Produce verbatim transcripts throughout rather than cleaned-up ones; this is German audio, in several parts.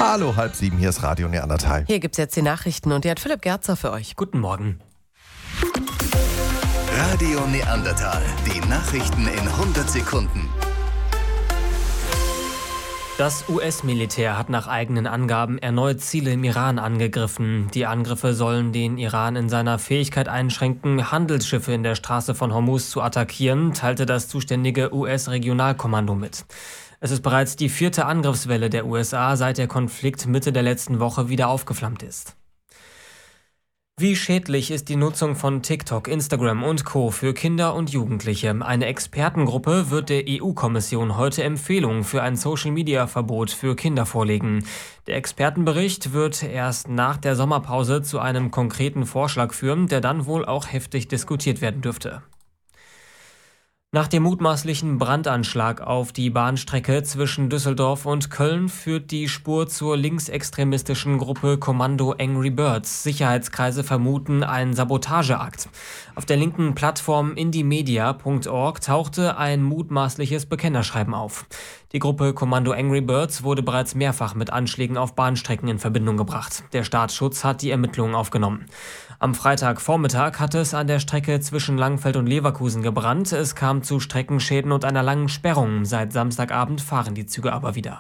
Hallo, halb sieben, hier ist Radio Neandertal. Hier gibt's jetzt die Nachrichten und die hat Philipp Gerzer für euch. Guten Morgen. Radio Neandertal, die Nachrichten in hundert Sekunden. Das U S-Militär hat nach eigenen Angaben erneut Ziele im Iran angegriffen. Die Angriffe sollen den Iran in seiner Fähigkeit einschränken, Handelsschiffe in der Straße von Hormuz zu attackieren, teilte das zuständige U S-Regionalkommando mit. Es ist bereits die vierte Angriffswelle der U S A, seit der Konflikt Mitte der letzten Woche wieder aufgeflammt ist. Wie schädlich ist die Nutzung von TikTok, Instagram und Co. für Kinder und Jugendliche? Eine Expertengruppe wird der E U-Kommission heute Empfehlungen für ein Social-Media-Verbot für Kinder vorlegen. Der Expertenbericht wird erst nach der Sommerpause zu einem konkreten Vorschlag führen, der dann wohl auch heftig diskutiert werden dürfte. Nach dem mutmaßlichen Brandanschlag auf die Bahnstrecke zwischen Düsseldorf und Köln führt die Spur zur linksextremistischen Gruppe Kommando Angry Birds. Sicherheitskreise vermuten einen Sabotageakt. Auf der linken Plattform indiemedia punkt org tauchte ein mutmaßliches Bekennerschreiben auf. Die Gruppe Kommando Angry Birds wurde bereits mehrfach mit Anschlägen auf Bahnstrecken in Verbindung gebracht. Der Staatsschutz hat die Ermittlungen aufgenommen. Am Freitagvormittag hatte es an der Strecke zwischen Langfeld und Leverkusen gebrannt. Es kam zu Streckenschäden und einer langen Sperrung. Seit Samstagabend fahren die Züge aber wieder.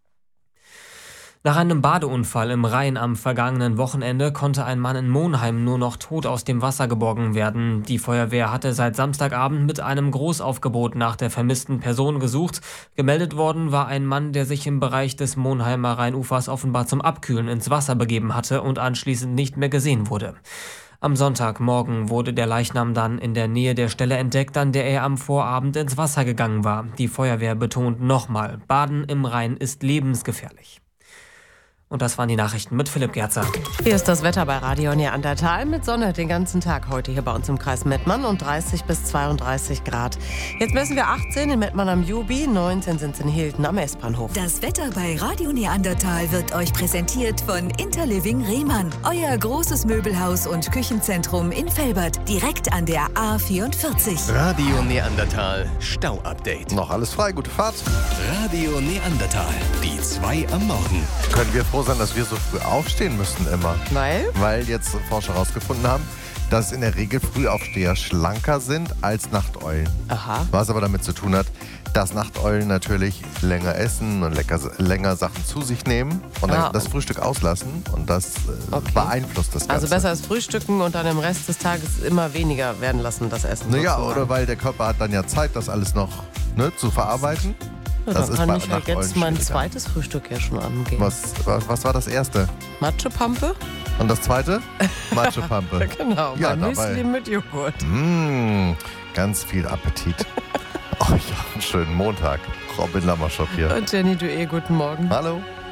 Nach einem Badeunfall im Rhein am vergangenen Wochenende konnte ein Mann in Monheim nur noch tot aus dem Wasser geborgen werden. Die Feuerwehr hatte seit Samstagabend mit einem Großaufgebot nach der vermissten Person gesucht. Gemeldet worden war ein Mann, der sich im Bereich des Monheimer Rheinufers offenbar zum Abkühlen ins Wasser begeben hatte und anschließend nicht mehr gesehen wurde. Am Sonntagmorgen wurde der Leichnam dann in der Nähe der Stelle entdeckt, an der er am Vorabend ins Wasser gegangen war. Die Feuerwehr betont nochmal, Baden im Rhein ist lebensgefährlich. Und das waren die Nachrichten mit Philipp Gerzer. Hier ist das Wetter bei Radio Neandertal mit Sonne den ganzen Tag heute hier bei uns im Kreis Mettmann und dreißig bis zweiunddreißig Grad. Jetzt messen wir achtzehn in Mettmann am Jubi, neunzehn sind es in Hilden am S-Bahnhof. Das Wetter bei Radio Neandertal wird euch präsentiert von Interliving Rehmann. Euer großes Möbelhaus und Küchenzentrum in Velbert, direkt an der A vierundvierzig. Radio Neandertal, Stau-Update. Noch alles frei, gute Fahrt. Radio Neandertal, die zwei am Morgen. Können wir froh sein, dass wir so früh aufstehen müssen immer. Weil? Weil jetzt Forscher herausgefunden haben, dass in der Regel Frühaufsteher schlanker sind als Nachteulen. Aha. Was aber damit zu tun hat, dass Nachteulen natürlich länger essen und lecker, länger Sachen zu sich nehmen und dann Ah. das Frühstück auslassen und das äh, Okay. beeinflusst das Ganze. Also besser als frühstücken und dann im Rest des Tages immer weniger werden lassen, das Essen. Naja, sozusagen. oder weil der Körper hat dann ja Zeit, das alles noch ne, zu verarbeiten. Ja, das dann ist kann bei ich halt Nachteulen jetzt mein schwieriger. zweites Frühstück ja schon angehen. Was, was, was war das erste? Matschepampe? Und das zweite? Matschepampe. Genau, Ja, mein dabei. Müsli mit Joghurt. Mmh, ganz viel Appetit. Oh ja, einen schönen Montag. Robin Lammerschop hier. Und Jenny, du eh, guten Morgen. Hallo.